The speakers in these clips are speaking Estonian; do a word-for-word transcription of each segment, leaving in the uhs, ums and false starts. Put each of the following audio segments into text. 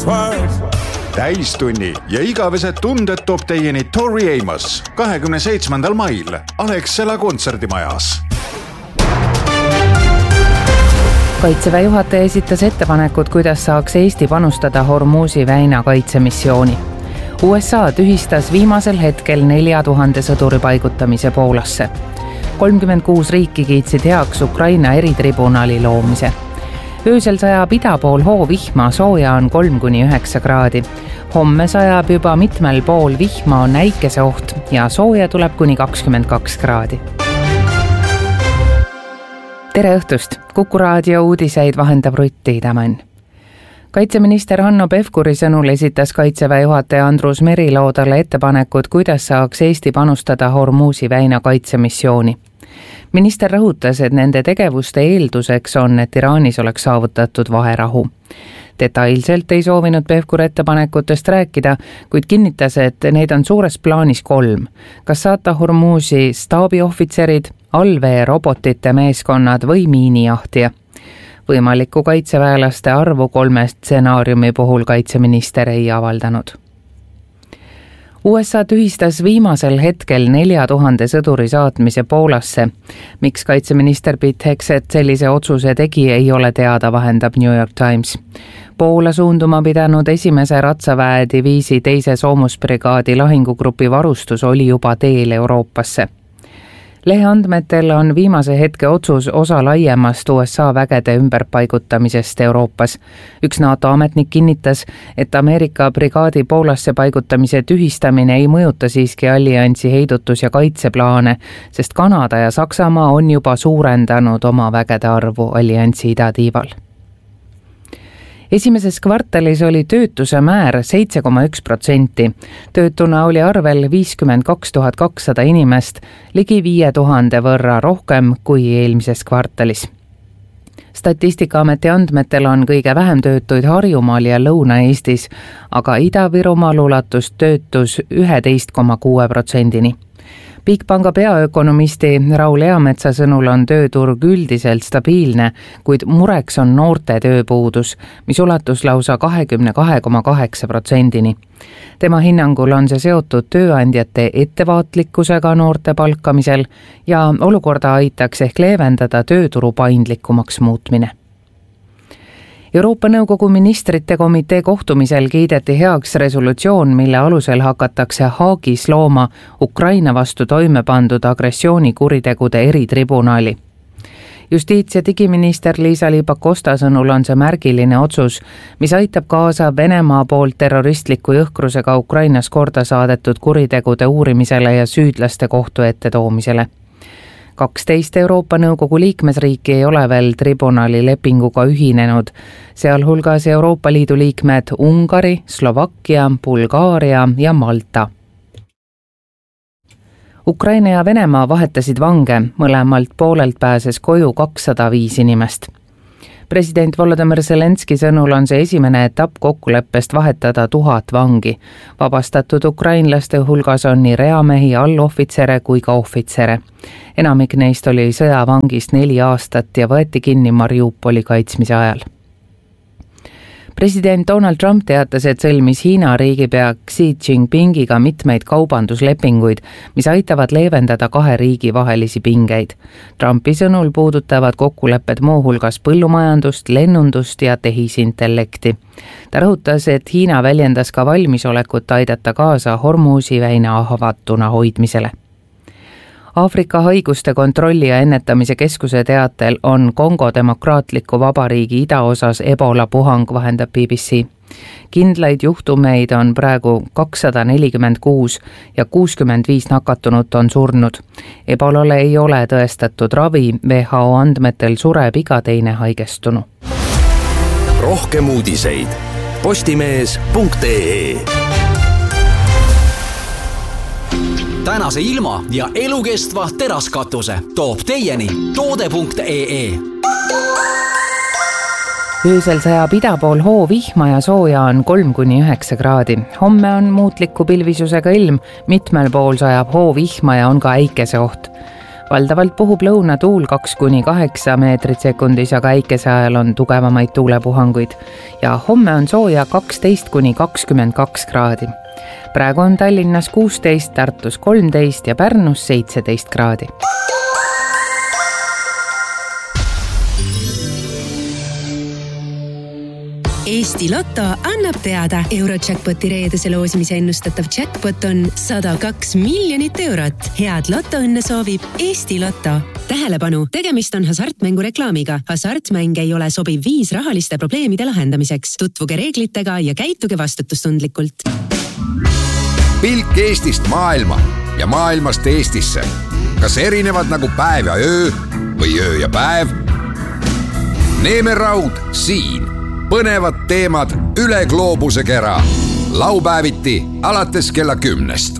World. Täistunni ja igavesed tunded toob teieni Tori Amos kahekümne seitsmendal mail Alexela kontserdimajas. Kaitseväe juhataja esitas ettepanekud, kuidas saaks Eesti panustada Hormuzi väina kaitsemissiooni. U S A tühistas viimasel hetkel nelja tuhande sõduri paigutamise Poolasse. kolmkümmend kuus riiki kiitsid heaks Ukraina eritribunali loomise. Öösel sajab ida pool hoovihma, sooja on kolm kuni üheksa kraadi. Homme sajab juba mitmel pool vihma, on äikese oht ja sooja tuleb kuni kakskümmend kaks kraadi. Tere õhtust! Kuku raadio uudiseid vahendab Rutti Idamann. Kaitseminister Hanno Pevkuri sõnul esitas Kaitseväe juhataja Andrus Meriloo talle ettepanekud, kuidas saaks Eesti panustada Hormuzi väina kaitsemissiooni. Minister rõhutas, et nende tegevuste eelduseks on, et Iraanis oleks saavutatud vaherahu. Detailselt ei soovinud Pevkur ettepanekutest rääkida, kuid kinnitas, et neid on suures plaanis kolm. Kas saata Hormuzi staabiohvitserid, allveerobotite meeskonnad või miinijahtija. Võimalikku kaitseväelaste arvu kolme stsenaariumi puhul kaitseminister ei avaldanud. U S A tühistas viimasel hetkel nelja tuhande sõduri saatmise Poolasse. Miks kaitseminister Pete Hegseth sellise otsuse tegi, ei ole teada, vahendab New York Times. Poola suunduma pidanud esimese ratsaväe diviisi teise soomusbrigaadi lahingugrupi varustus oli juba teel Euroopasse. Lehe andmetel on viimase hetke otsus osa laiemast U S A vägede ümberpaigutamisest Euroopas. Üks NATO ametnik kinnitas, et Ameerika brigaadi Poolasse paigutamise tühistamine ei mõjuta siiski alliansi heidutus- ja kaitseplaane, sest Kanada ja Saksamaa on juba suurendanud oma vägede arvu alliansi idatiival. Esimeses kvartalis oli töötuse määr seitse koma üks protsenti. Töötuna oli arvel viiskümmend kaks tuhat kakssada inimest, ligi viie tuhande võrra rohkem kui eelmises kvartalis. Statistikaameti andmetel on kõige vähem töötuid Harjumaal ja Lõuna-Eestis, aga Ida-Virumaal ulatus töötus üksteist koma kuus protsendini. Bigpanga peaökonomisti Raul Eametsa sõnul on tööturg üldiselt stabiilne, kuid mureks on noorte tööpuudus, mis ulatus lausa kakskümmend kaks koma kaheksa protsendini. Tema hinnangul on see seotud tööandjate ettevaatlikkusega noorte palkamisel ja olukorda aitaks ehk leevendada tööturu paindlikumaks muutmine. Euroopa Nõukogu ministrite komitee kohtumisel kiideti heaks resolutsioon, mille alusel hakatakse Haagis looma Ukraina vastu toime pandud agressioonikuritegude eritribunali. Justiits- ja digiminister Liisa-Ly Pakosta sõnul on see märgiline otsus, mis aitab kaasa Venemaa poolt terroristliku jõhkrusega Ukrainas korda saadetud kuritegude uurimisele ja süüdlaste kohtu ette toomisele. kaksteist Euroopa Nõukogu liikmesriiki ei ole veel tribunali lepinguga ühinenud, sealhulgas Euroopa Liidu liikmed Ungari, Slovakkia, Bulgaaria ja Malta. Ukraina ja Venemaa vahetasid vange, mõlemalt poolelt pääses koju kakssada viis inimest. President Volodymyr Zelenski sõnul on see esimene etapp kokkuleppest vahetada tuhat vangi. Vabastatud ukrainlaste hulgas on nii reamehi, allohvitsere kui ka ohvitsere. Enamik neist oli sõjavangist neli aastat ja võeti kinni Mariupoli kaitsmise ajal. President Donald Trump teatas, et sõlmis Hiina riigipea Xi Jinpingiga mitmeid kaubanduslepinguid, mis aitavad leevendada kahe riigi vahelisi pingeid. Trumpi sõnul puudutavad kokkulepped muuhulgas põllumajandust, lennundust ja tehisintellekti. Ta rõhutas, et Hiina väljendas ka valmisolekut aidata kaasa Hormuzi väina avatuna hoidmisele. Aafrika haiguste kontrolli ja ennetamise keskuse teatel on Kongo demokraatliku vabariigi idaosas Ebola puhang, vahendab B B C. Kindlaid juhtumeid on praegu kakssada nelikümmend kuus ja kuuskümmend viis nakatunut on surnud. Ebolale ei ole tõestatud ravi, W H O andmetel sureb iga teine haigestunu. Rohkem uudiseid postimees punkt ee. Tänase ilma ja elukestva teraskatuse toob teieni toode punkt ee. Öösel sajab ida pool hoovihma ja sooja on kolm kuni üheksa kraadi. Homme on muutliku pilvisusega ilm, mitmel pool sajab hoovihma ja on ka äikese oht. valdavalt puhub lõunatuul kaks kuni kaheksa meetrit sekundis, aga äikese ajal on tugevamaid tuulepuhanguid ja homme on sooja kaksteist kuni kakskümmend kaks kraadi. Praegu on Tallinnas kuusteist, Tartus kolmteist ja Pärnus seitseteist kraadi. Eesti Lotto annab teada. Eurojackpoti reedese loosimise ennustatav jackpot on sada kaks miljonit eurot. Head lotoõnne soovib Eesti Lotto. Tähelepanu, tegemist on hasartmängu reklaamiga. Hasartmäng ei ole sobiv viis rahaliste probleemide lahendamiseks. Tutvuge reeglitega ja käituge vastutustundlikult. Pilk Eestist maailma ja maailmast Eestisse. Kas erinevad nagu päev ja öö või öö ja päev? Neeme Raud siin. Põnevad teemad üle gloobuse kera. Laupäeviti alates kella kümnest.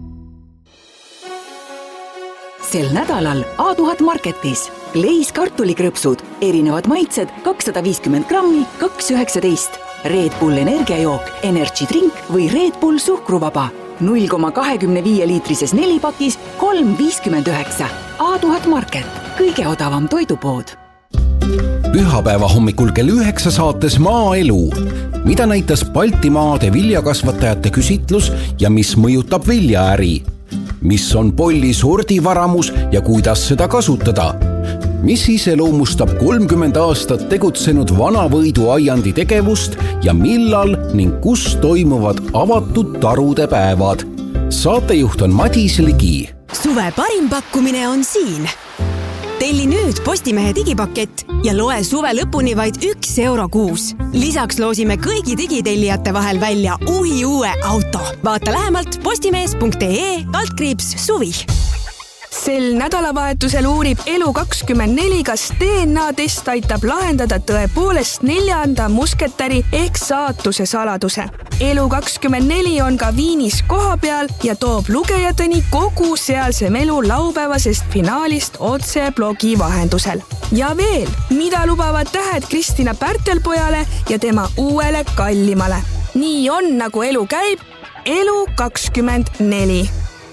Sel nädalal A tuhat Marketis. Leis kartulikrõpsud. Erinevad maitsed kakssada viiskümmend grammi, kaks üheksateist. Red Bull energiajook, Energy Drink või Red Bull suhkruvaba. null koma kakskümmend viis liitrises nelipakis, kolm viiskümmend üheksa. A tuhat Market. Kõige odavam toidupood. Pühapäeva hommikul kell üheksa saates Maaelu. Mida näitas Baltimaade viljakasvatajate küsitlus ja mis mõjutab viljaäri? Mis on polli sordivaramus ja kuidas seda kasutada? Mis iseloomustab kolmkümmend aastat tegutsenud Vanavõidu aiandi tegevust ja millal ning kus toimuvad avatud tarude päevad? Saatejuht on Madis Ligi. Suve parim pakkumine on siin. Telli nüüd Postimehe digipakett ja loe suve lõpuni vaid üks euro kuus. Lisaks loosime kõigi digitellijate vahel välja uhi uue auto. Vaata lähemalt postimees punkt ee kaldkriips suvi. Sel nädalavahetusel uurib Elu kakskümmend neli, kas D N A-test aitab lahendada tõepoolest neljanda musketäri ehk saatuse saladuse. Elu kakskümmend neli on ka Viinis koha peal ja toob lugejateni kogu sealse melu laupäevasest finaalist otse blogi vahendusel. Ja veel, mida lubavad tähed Kristina Pärtelpojale ja tema uuele kallimale. Nii on, nagu elu käib. Elu kakskümmend neli.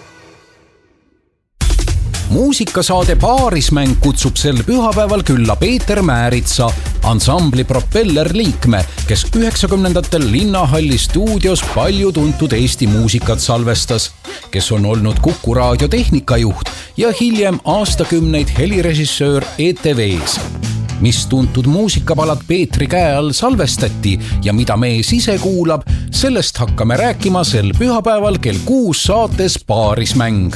Muusikasaade Paarismäng kutsub sel pühapäeval külla Peeter Määritsa, ansambli Propeller liikme, kes üheksakümnendatel Linnahalli stuudios palju tuntud Eesti muusikat salvestas, kes on olnud Kuku raadio tehnikajuht ja hiljem aastakümneid helirežissöör E T V-s. Mis tuntud muusikapalad Peetri käe all salvestati ja mida mees ise kuulab, sellest hakkame rääkima sel pühapäeval kell kuus saates Paarismäng.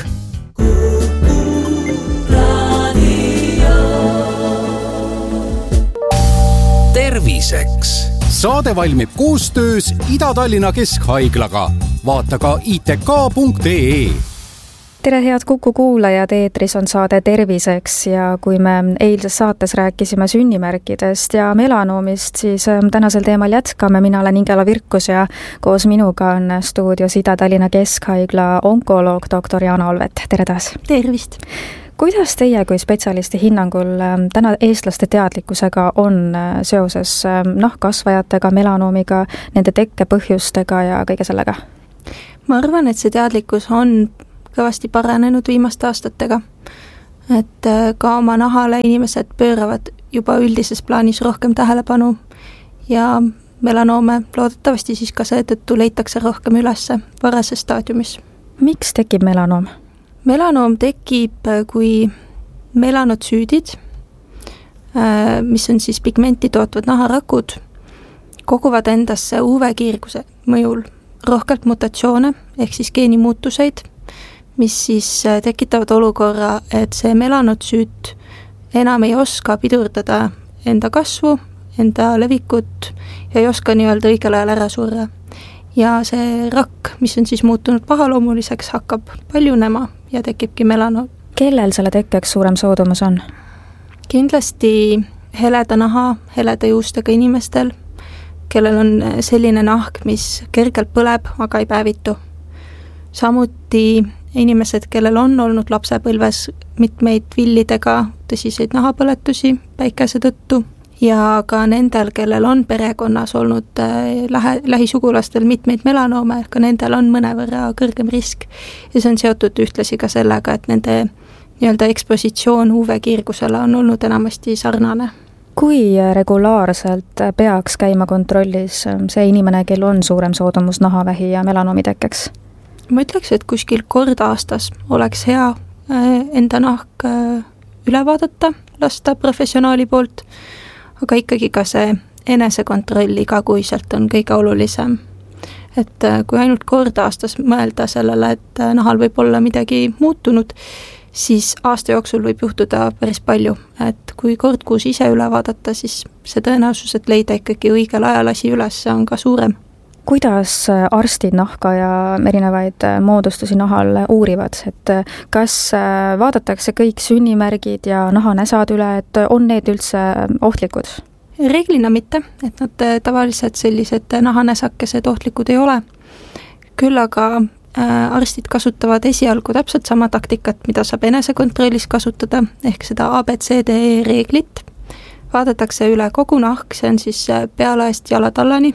Terviseks. Saade valmib koostöös Ida-Tallinna Keskhaiglaga. Vaata ka I T K punkt ee. Tere head Kuku kuulajad, eetris on saade Terviseks ja kui me eilses saates rääkisime sünnimärkidest ja melanoomist, siis tänasel teemal jätkame. Mina olen Ingela Virkus ja koos minuga on stuudios Ida-Tallinna Keskhaigla onkoloog doktor Jana Olvet. Tere taas! Tervist! Kuidas teie kui spetsialisti hinnangul täna eestlaste teadlikkusega on seoses nahkkasvajatega, melanoomiga, nende tekkepõhjustega ja kõige sellega? Ma arvan, et see teadlikkus on kõvasti paranenud viimaste aastatega. Et ka oma nahale inimesed pööravad juba üldises plaanis rohkem tähelepanu ja melanoome loodetavasti siis ka seetõttu leitakse rohkem ülesse varases staadiumis. Miks tekib melanoom? Melanoom tekib, kui melanotsüüdid, mis on siis pigmenti tootvad naharakud, koguvad endasse U V-kiirguse mõjul rohkelt mutatsioone ehk siis geenimuutuseid, mis siis tekitavad olukorra, et see melanotsüüt enam ei oska pidurdada enda kasvu, enda levikut ja ei oska nii-öelda õigel ajal ära surra. Ja see rakk, mis on siis muutunud pahaloomuliseks, hakkab paljunema ja tekibki melanoom. Kellel selle tekkeks suurem soodumus on? Kindlasti heleda naha, heleda juustega inimestel, kellel on selline nahk, mis kergelt põleb, aga ei päevitu. Samuti inimesed, kellel on olnud lapsepõlves mitmeid villidega tõsiseid nahapõletusi päikese tõttu ja ka nendel, kellel on perekonnas olnud lähe, lähisugulastel mitmeid melanoome, ka nendel on mõnevõrra kõrgem risk ja see on seotud ühtlasi ka sellega, et nende nii-öelda ekspositsioon U V-kiirgusele on olnud enamasti sarnane. Kui regulaarselt peaks käima kontrollis see inimene, kel on suurem soodumus nahavähi ja melanoomi tekkeks? Ma ütleks, et kuskil kord aastas oleks hea enda nahk üle vaadata, lasta professionaali poolt, aga ikkagi ka see enesekontroll igakuiselt on kõige olulisem. Et kui ainult kord aastas mõelda sellele, et nahal võib olla midagi muutunud, siis aasta jooksul võib juhtuda päris palju. Et kui kord kuus ise üle vaadata, siis see tõenäosus, et leida ikkagi õigel ajal asi üles, on ka suurem. Kuidas arstid nahka ja erinevaid moodustusi nahal uurivad, et kas vaadatakse kõik sünnimärgid ja nahanäsad üle, et on need üldse ohtlikud? Reeglina mitte, et nad tavaliselt sellised nahanäsakesed ohtlikud ei ole. Küll aga arstid kasutavad esialgu täpselt sama taktikat, mida saab enesekontrollis kasutada, ehk seda A B C D E reeglit. Vaadatakse üle kogu nahk, see on siis pealaest jalatallani.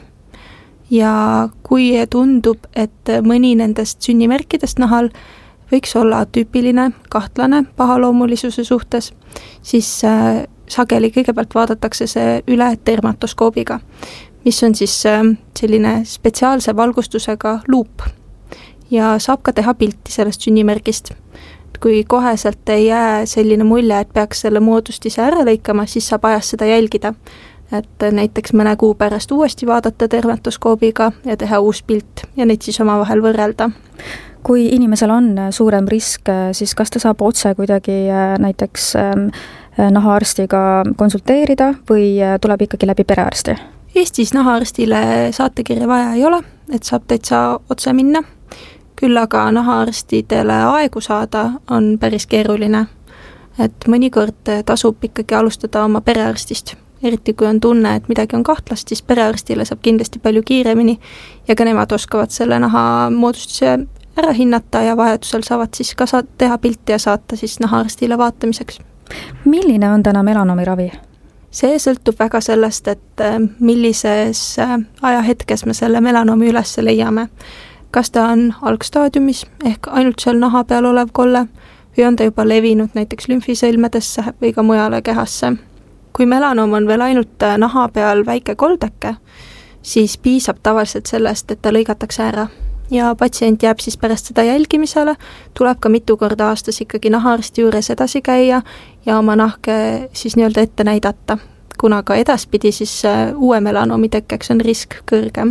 Ja kui tundub, et mõni nendest sünnimärkidest nahal võiks olla tüüpiline, kahtlane pahaloomulisuse suhtes, siis sageli kõigepealt vaadatakse see üle dermatoskoobiga, mis on siis selline spetsiaalse valgustusega luup ja saab ka teha pilti sellest sünnimärgist. Kui koheselt ei jää selline mulje, et peaks selle moodustise ära lõikama, siis saab ajas seda jälgida. Et näiteks mõne kuu pärast uuesti vaadata dermatoskoobiga ja teha uus pilt ja neid siis omavahel võrrelda. Kui inimesel on suurem risk, siis kas ta saab otse kuidagi näiteks nahaarstiga konsulteerida või tuleb ikkagi läbi perearsti? Eestis nahaarstile saatekirja vaja ei ole, et saab täitsa otse minna. Küll aga nahaarstidele aegu saada on päris keeruline. Et mõnikord tasub ikkagi alustada oma perearstist. Eriti kui on tunne, et midagi on kahtlast, siis perearstile saab kindlasti palju kiiremini ja ka nemad oskavad selle naha moodustuse ära hinnata ja vajadusel saavad siis ka teha pilti ja saata siis nahaarstile vaatamiseks. Milline on täna melanoomi ravi? See sõltub väga sellest, et millises ajahetkes me selle melanoomi üles leiame. Kas ta on algstaadiumis ehk ainult seal naha peal olev kolle või on ta juba levinud näiteks lümfisõlmedesse või ka mujale kehasse. Kui melanoom on veel ainult naha peal väike koldeke, siis piisab tavaliselt sellest, et ta lõigatakse ära. Ja patsient jääb siis pärast seda jälgimisele, tuleb ka mitu korda aastas ikkagi nahaarsti juures edasi käia ja oma nahke siis nii-öelda ette näidata, kuna ka edaspidi siis uue melanoomi tekkeks on risk kõrgem.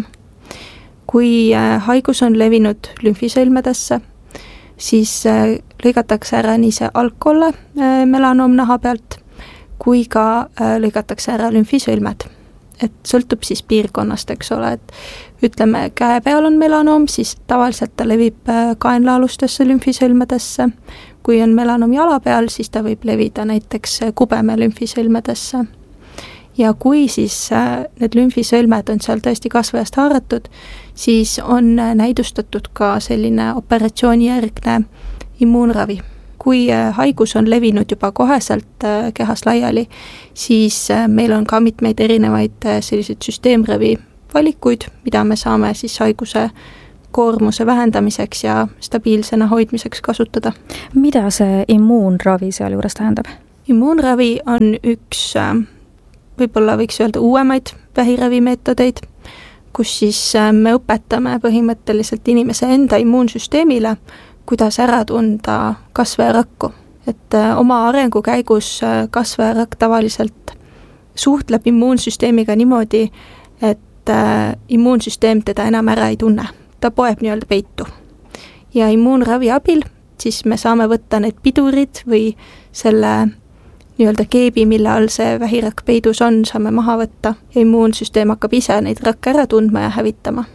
Kui haigus on levinud lümfisõlmedesse, siis lõigatakse ära nii see algkolle melanoom naha pealt, kui ka lõigatakse ära lümfisõlmed. Et sõltub siis piirkonnast, eks ole, et ütleme, käe peal on melanoom, siis tavaliselt ta levib kaenlaalustesse lümfisõlmedesse. Kui on melanoom jala peal, siis ta võib levida näiteks kubeme lümfisõlmedesse. Ja kui siis need lümfisõlmed on seal tõesti kasvajast haaratud, siis on näidustatud ka selline operatsioonijärgne immuunravi. Kui haigus on levinud juba koheselt kehas laiali, siis meil on ka mitmeid erinevaid selliseid süsteemravi valikuid, mida me saame siis haiguse koormuse vähendamiseks ja stabiilsena hoidmiseks kasutada. Mida see immuunravi seal juures tähendab? Immuunravi on üks, võib-olla võiks öelda uuemaid vähiravimeetodeid, kus siis me õpetame põhimõtteliselt inimese enda immuunsüsteemile, kuidas ära tunda kasvajarakku. Et oma arengu käigus kasvajarakk tavaliselt suhtleb immuunsüsteemiga niimoodi, et immuunsüsteem teda enam ära ei tunne. Ta poeb nii-öelda peitu. Ja immuunravi abil siis me saame võtta need pidurid või selle nii-öelda keebi, mille all see vähirakk peidus on, saame maha võtta ja immuunsüsteem hakkab ise neid rakke ära tundma ja hävitama.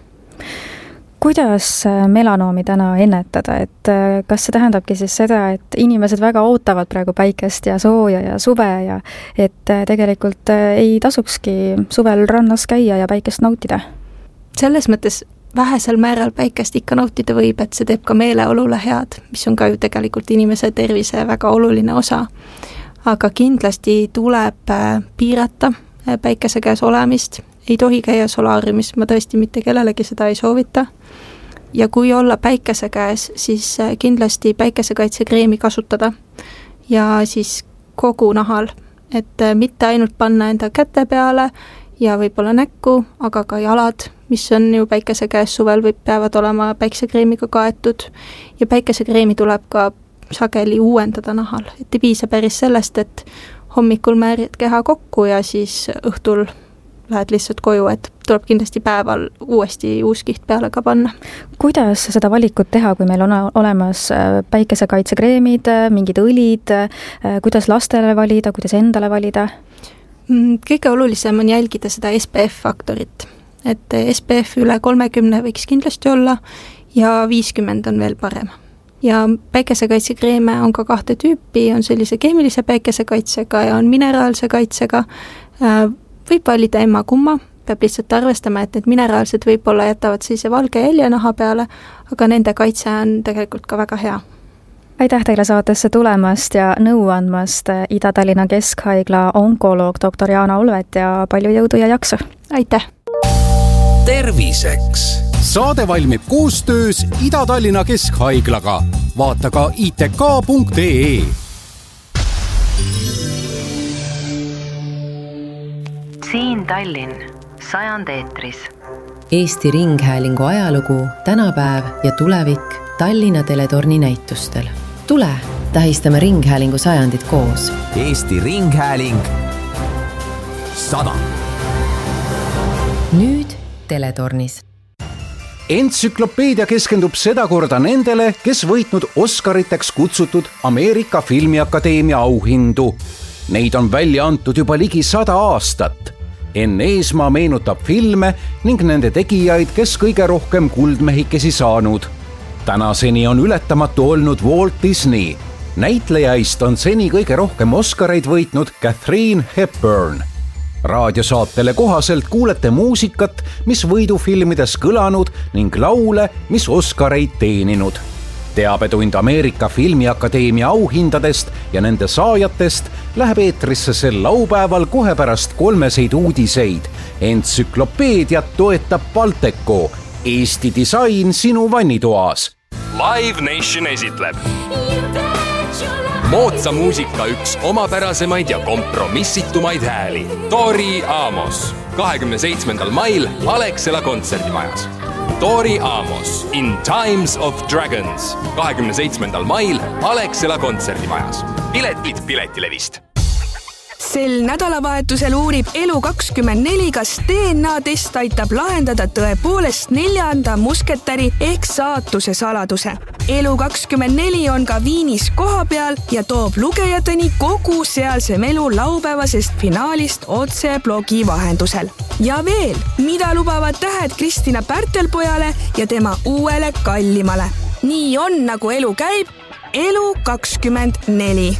Kuidas melanoomi täna ennetada, et kas see tähendabki siis seda, et inimesed väga ootavad praegu päikest ja sooja ja suve ja et tegelikult ei tasukski suvel rannas käia ja päikest nautida? Selles mõttes vähesel määral päikest ikka nautida võib, et see teeb ka meeleolule head, mis on ka ju tegelikult inimese tervise väga oluline osa. Aga kindlasti tuleb piirata päikese käes olemist, ei tohi käia solaariumis, ma tõesti mitte kellelegi seda ei soovita. Ja kui olla päikese käes, siis kindlasti päikesekaitsekreemi kasutada. ja siis kogu nahal, et mitte ainult panna enda käte peale ja võib-olla näkku, aga ka jalad, mis on ju päikese käes suvel või peavad olema päiksekreemiga kaetud ja päikesekreemi tuleb ka sageli uuendada nahal, et ei piisa päris sellest, et hommikul määrid keha kokku ja siis õhtul lähed lihtsalt koju, et tuleb kindlasti päeval uuesti uus kiht peale ka panna. Kuidas seda valikut teha, kui meil on olemas päikesekaitsekreemid, mingid õlid, kuidas lastele valida, kuidas endale valida? Kõige olulisem on jälgida seda S P F-faktorit, et S P F üle kolmekümne võiks kindlasti olla ja viiskümmend on veel parem. Ja päikesekaitsekreeme on ka kahte tüüpi, on sellise keemilise päikesekaitsega ja on mineraalse kaitsega. Võib valida emma kumma, peab lihtsalt arvestama, et need mineraalsed võib-olla jätavad sellise valge jälje naha peale, aga nende kaitse on tegelikult ka väga hea. Aitäh teile saatesse tulemast ja nõu andmast Ida-Tallinna Keskhaigla onkoloog doktor Jaana Olvet ja palju jõudu ja jaksu. Aitäh! Terviseks! Saade valmib koostöös Ida-Tallinna Keskhaiglaga. Vaata ka I T K punkt E E. Siin Tallinn, sajand eetris. Eesti Ringhäälingu ajalugu, tänapäev ja tulevik Tallinna teletorni näitustel. Tule, tähistame Ringhäälingu sajandit koos. Eesti Ringhääling sada. Nüüd teletornis. Entsüklopeedia keskendub sedakorda nendele, kes võitnud Oscariteks kutsutud Ameerika Filmiakadeemia auhindu. Neid on välja antud juba ligi sada aastat. Enn Eesmaa meenutab filme ning nende tegijaid, kes kõige rohkem kuldmehikesi saanud. Tänaseni on ületamatu olnud Walt Disney. Näitlejaist on seni kõige rohkem Oscareid võitnud Katharine Hepburn. Raadiosaatele kohaselt kuulete muusikat, mis võidufilmides kõlanud ning laule, mis Oscareid teeninud. Teabetund Ameerika Filmiakadeemia auhindadest ja nende saajatest läheb eetrisse sel laupäeval kohe pärast kolmeseid uudiseid. Entsüklopeediat toetab Balteco, Eesti disain sinu vannitoas. Live Nation esitleb moodsa muusika üks omapärasemaid ja kompromissitumaid hääli. Tori Amos, kahekümne seitsmendal mail Alexela kontserdimajas. Tori Amos, In Times of Dragons, kahekümne seitsmendal mail Alexela kontserdimajas. Piletid Piletilevist. Sel nädalavahetusel uurib Elu kakskümmend neli, kas D N A test aitab lahendada tõepoolest neljanda musketäri ehk saatuse saladuse. Elu kakskümmend neli on ka Viinis koha peal ja toob lugejateni kogu sealse melu laupäevasest finaalist otse blogi vahendusel. Ja veel, mida lubavad tähed Kristina Pärtelpojale ja tema uuele kallimale. Nii on, nagu elu käib. Elu kakskümmend neli.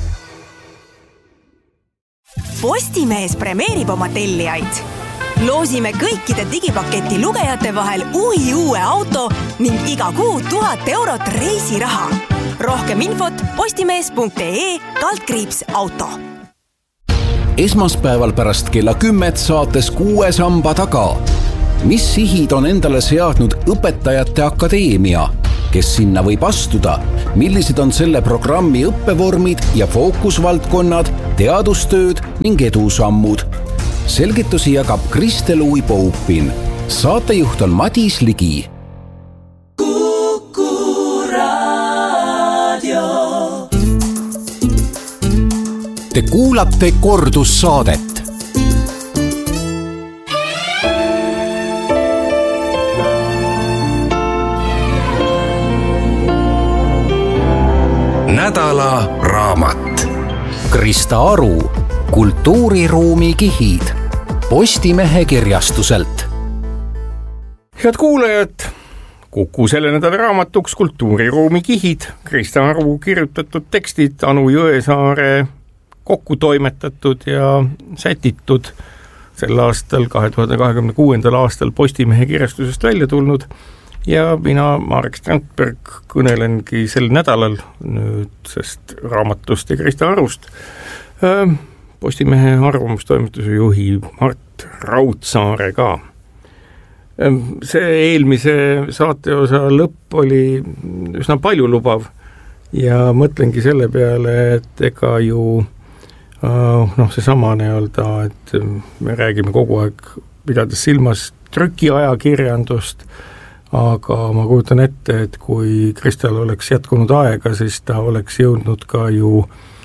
Postimees premeerib oma tellijaid. Loosime kõikide digipaketi lugejate vahel uhi uue auto ning iga kuu tuhat eurot reisiraha. Rohkem infot postimees punkt E E kaldkriips auto. Esmaspäeval pärast kella kümmet saates Kuue samba taga. Mis sihid on endale seadnud Õpetajate Akadeemia? Kes sinna võib astuda, millised on selle programmi õppevormid ja fookusvaldkonnad, teadustööd ning edusammud. Selgitusi jagab Kristel Uipo-Uppin. Saatejuht on Madis Ligi. Kuku Raadio. Te kuulate kordussaadet. Nädala raamat. Krista Aru, Kultuuriruumi kihid, Postimehe kirjastuselt. Head kuulajad, Kuku selle nädala raamatuks Kultuuriruumi kihid, Krista Aru kirjutatud tekstid, Anu Jõesaare kokku toimetatud ja sätitud sel aastal, kahe tuhande kahekümne kuuendal aastal Postimehe kirjastusest välja tulnud. Ja mina, Marek Strandberg, kõnelengi sel nädalal nüüd sest raamatust ja Krista Arust Postimehe arvamustoimetuse juhi Mart Raudsaare ka. See eelmise saateosa lõpp oli üsna palju lubav ja mõtlengi selle peale, et ega ju noh, see sama nii-öelda, et me räägime kogu aeg pidades silmas trükiajakirjandust, aga ma kujutan ette, et kui Kristal oleks jätkunud aega, siis ta oleks jõudnud ka ju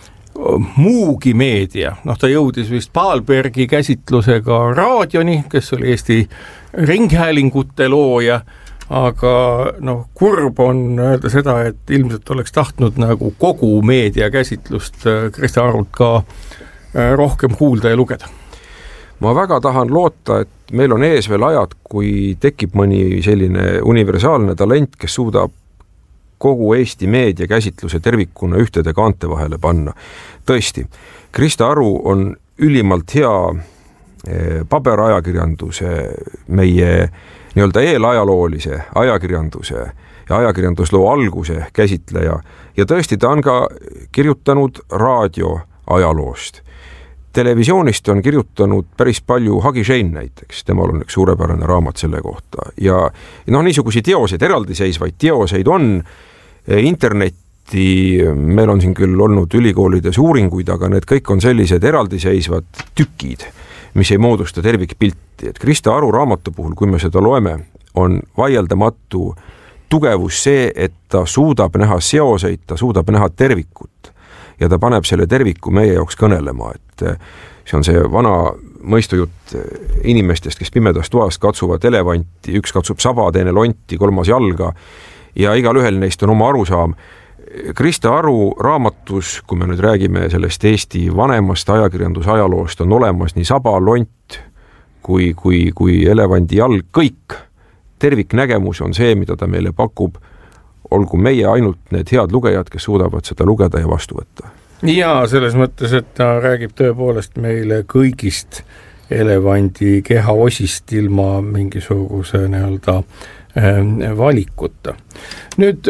muugi meedia, noh ta jõudis vist Pahlbergi käsitlusega raadioni, kes oli Eesti ringhäälingute looja, aga noh, kurb on öelda seda, et ilmselt oleks tahtnud nagu kogu meedia käsitlust Krista Arult ka rohkem kuulda ja lugeda. Ma väga tahan loota, et meil on ees veel ajad, kui tekib mõni selline universaalne talent, kes suudab kogu Eesti meedia käsitluse tervikuna ühtede kaante vahele panna. Tõesti, Krista Aru on ülimalt hea paberajakirjanduse, meie nii-öelda eelajaloolise ajakirjanduse ja ajakirjandusloo alguse käsitleja ja tõesti ta on ka kirjutanud raadio ajaloost. Televisioonist on kirjutanud päris palju Hagi Shein näiteks, temal on üks suurepärane raamat selle kohta ja noh, niisuguseid teoseid, eraldiseisvaid teoseid on internetti, meil on siin küll olnud ülikoolides uuringuid, aga need kõik on sellised eraldiseisvad tükid, mis ei moodusta tervikpilti, et Krista Aru raamatu puhul, kui me seda loeme, on vaieldamatu tugevus see, et ta suudab näha seoseid, ta suudab näha tervikut ja ta paneb selle terviku meie jaoks kõnelema, et see on see vana mõistujutt inimestest, kes pimedas toast katsuvad elevanti, üks katsub saba, teine lonti, kolmas jalga ja igal ühel neist on oma arusaam. Krista Aru raamatus, kui me nüüd räägime sellest Eesti vanemast ajakirjandusajaloost, on olemas nii saba, lont kui, kui, kui elevandi jalg, kõik. Terviknägemus on see, mida ta meile pakub, olgu meie ainult need head lugejad, kes suudavad seda lugeda ja vastu võtta. Ja selles mõttes, et ta räägib tõepoolest meile kõigist elevandi keha osist ilma mingisuguse nii-öelda valikuta. Nüüd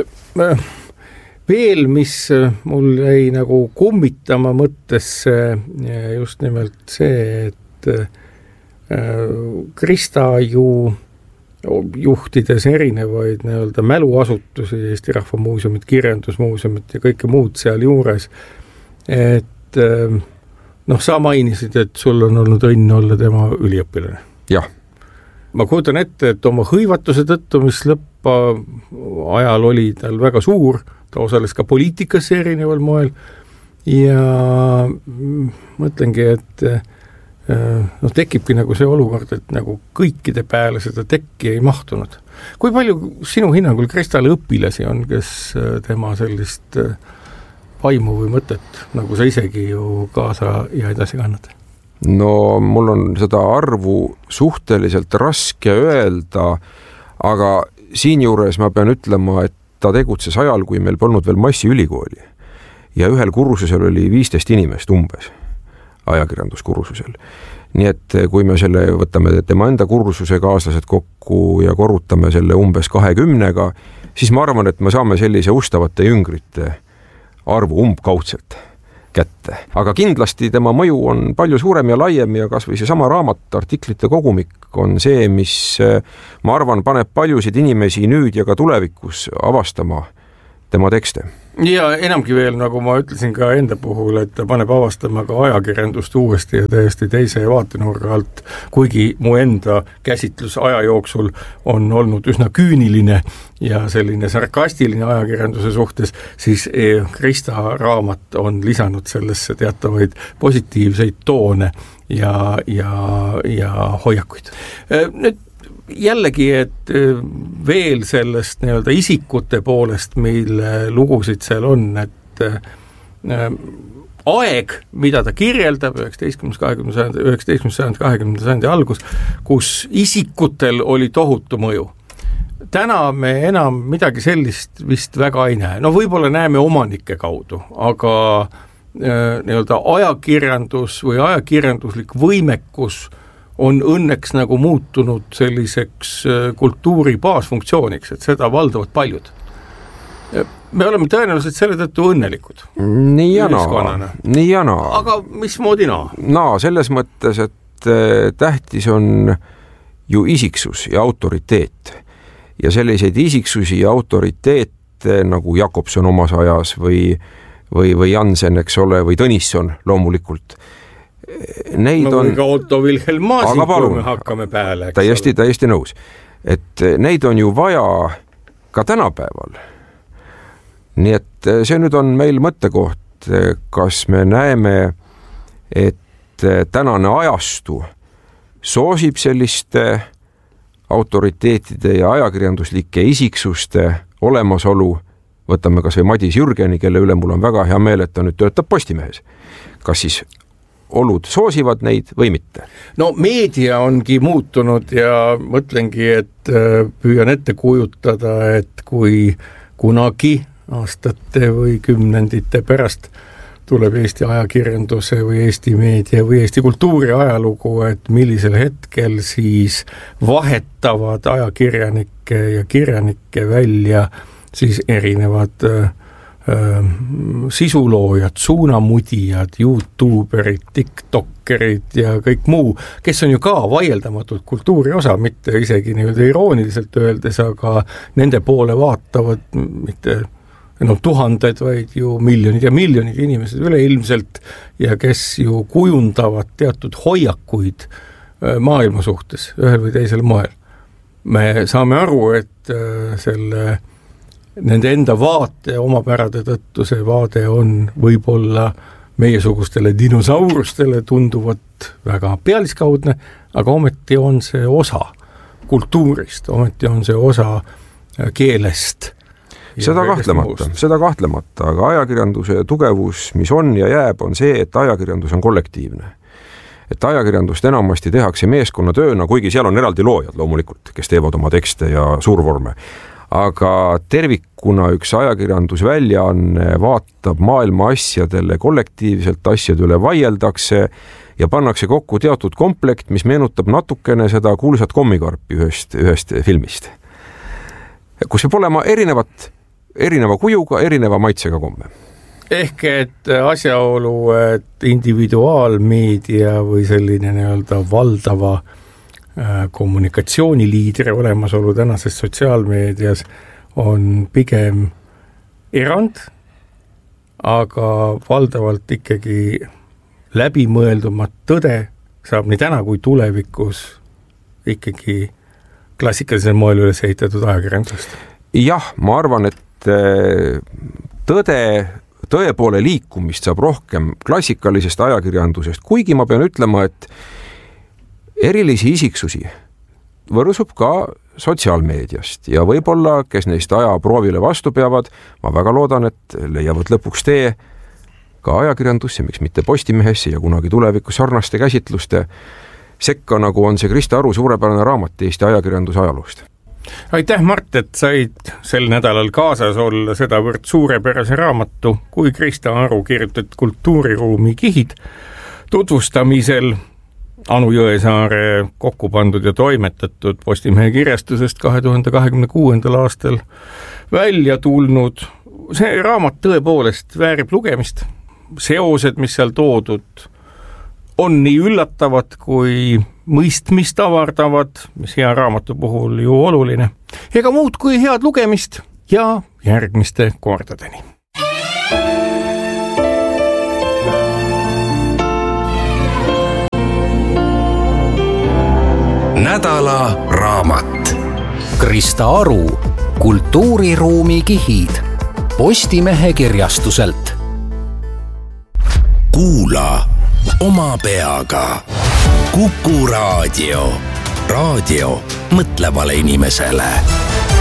veel, mis mul jäi nagu kummitama mõttesse just nimelt see, et Krista ju juhtides erinevaid nii-öelda mäluasutusi, Eesti Rahva Muuseumit, Kirjandusmuuseumit ja kõike muud seal juures, et noh, sa mainisid, et sul on olnud õnn olla tema üliõpilane. Jah. Ma kujutan ette, et oma hõivatuse tõttu, mis lõppa ajal oli tal väga suur, ta osales ka poliitikasse erineval moel ja mõtlengi, et noh, tekibki nagu see olukord, et nagu kõikide peale seda tekki ei mahtunud. Kui palju sinu hinnangul Kristale õpilasi on, kes tema sellist vaimu või mõtet, nagu sa isegi ju kaasa ja edasi kannad? No mul on seda arvu suhteliselt raske öelda, aga siinjuures ma pean ütlema, et ta tegutses ajal, kui meil polnud veel massiülikooli ja ühel kursusel oli viisteist inimest umbes ajakirjanduskursusel. Nii et kui me selle võtame tema enda kursuse kaaslased kokku ja korrutame selle umbes kahekümnega, siis ma arvan, et me saame sellise ustavate jüngrite arvu umbkaudselt kätte. Aga kindlasti tema mõju on palju suurem ja laiem ja kas või see sama raamat, artiklite kogumik on see, mis ma arvan, paneb paljusid inimesi nüüd ja ka tulevikus avastama tema tekste. Ja enamgi veel, nagu ma ütlesin ka enda puhul, et ta paneb avastama ka ajakirjandust uuesti ja täiesti teise vaatenurga alt, kuigi mu enda käsitlus aja jooksul on olnud üsna küüniline ja selline sarkastiline ajakirjanduse suhtes, siis Krista raamat on lisanud sellesse teatavaid positiivseid toone ja, ja, ja hoiakuid. Nüüd jällegi, et veel sellest nii-öelda isikute poolest, mille lugusid seal on, et äh, aeg, mida ta kirjeldab, üheksateistkümnenda sajandi, kahekümnenda sajandi algus, kus isikutel oli tohutu mõju. Täna me enam midagi sellist vist väga ei näe. No võib-olla näeme omanike kaudu, aga äh, nii-öelda ajakirjandus või ajakirjanduslik võimekus on õnneks nagu muutunud selliseks kultuuri baasfunktsiooniks, et seda valdavad paljud. Me oleme tõenäoliselt selle tõttu õnnelikud. Nii ja naa. Nii ja naa. Aga mismoodi naa? Naa, selles mõttes, et tähtis on ju isiksus ja autoriteet. Ja selliseid isiksusi ja autoriteete ette nagu Jakobson omas ajas või, või, või Jansen, eks ole, või Tõnisson loomulikult. Neid no, on... ka Otto Wilhelm Maasing, kui me hakkame pääle. Täiesti, täiesti nõus. Et neid on ju vaja ka tänapäeval. Nii et see nüüd on meil mõttekoht, kas me näeme, et tänane ajastu soosib selliste autoriteetide ja ajakirjanduslike isiksuste olemasolu. Võtame kas või Madis Jürgeni, kelle üle mul on väga hea meel, et ta nüüd töötab Postimehes. Kas siis olud soosivad neid või mitte? No meedia ongi muutunud ja mõtlengi, et püüan ette kujutada, et kui kunagi aastate või kümnendite pärast tuleb Eesti ajakirjanduse või Eesti meedia või Eesti kultuuri ajalugu, et millisel hetkel siis vahetavad ajakirjanike ja kirjanike välja siis erinevad äh, sisuloojad, suunamudijad, youtuberid, tiktokerid ja kõik muu, kes on ju ka vaieldamatult kultuuri osa, mitte isegi nii-öelda irooniliselt öeldes, aga nende poole vaatavad mitte no tuhanded, vaid ju miljonid ja miljonid inimesed üleilmselt ja kes ju kujundavad teatud hoiakuid maailma suhtes ühel või teisel moel. Me saame aru, et selle nende enda vaate omapärade tõttu see vaade on võib-olla meiesugustele dinosaurustele tunduvat väga pealiskaudne, aga ometi on see osa kultuurist, ometi on see osa keelest. Seda kahtlemata, seda kahtlemata, aga ajakirjanduse tugevus, mis on ja jääb, on see, et ajakirjandus on kollektiivne. Et ajakirjandust enamasti tehakse meeskonnatööna, kuigi seal on eraldi loojad loomulikult, kes teevad oma tekste ja suurvorme. Aga tervikuna üks ajakirjandusväljaanne vaatab maailma asjadele kollektiivselt, asjadele vaieldakse ja pannakse kokku teatud komplekt, mis meenutab natukene seda kuulsat kommikarpi ühest, ühest filmist. Kus peab olema erinevat, erineva kujuga, erineva maitsega komme. Ehk et asjaolu, et individuaalmeedia või selline nii-öelda valdava kommunikatsiooniliidri olemasolu tänases sotsiaalmeedias on pigem erand, aga valdavalt ikkagi läbimõeldumat tõde saab nii täna kui tulevikus ikkagi klassikalisel moel üles ehitatud ajakirjandusest. Jah, ma arvan, et tõde, tõe poole liikumist saab rohkem klassikalisest ajakirjandusest, kuigi ma pean ütlema, et erilisi isiksusi võrsub ka sotsiaalmeediast ja võib-olla, kes neist aja proovile vastu peavad, ma väga loodan, et leiavad lõpuks tee ka ajakirjandusse, miks mitte Postimehesse ja kunagi tulevikus sarnaste käsitluste sekka, nagu on see Krista Aru suurepärane raamat Eesti ajakirjanduse ajaloost. Aitäh, Mart, et said sel nädalal kaasas olla sedavõrd suurepärase raamatu kui Krista Aru kirjutatud kultuuriruumi kihid tutvustamisel. Anu Jõesaare kokku pandud ja toimetatud Postimehe kirjastusest kahe tuhande kahekümne kuuendal aastal välja tulnud. See raamat tõepoolest väärib lugemist. Seosed, mis seal toodud, on nii üllatavad kui mõistmist avardavad, mis hea raamatu puhul ju oluline. Ega muud kui head lugemist ja järgmiste kordadeni. Nädala raamat. Krista Aru, kultuuriruumi kihid. Postimehe kirjastuselt. Kuula oma peaga. Kuku raadio. Raadio mõtlevale inimesele.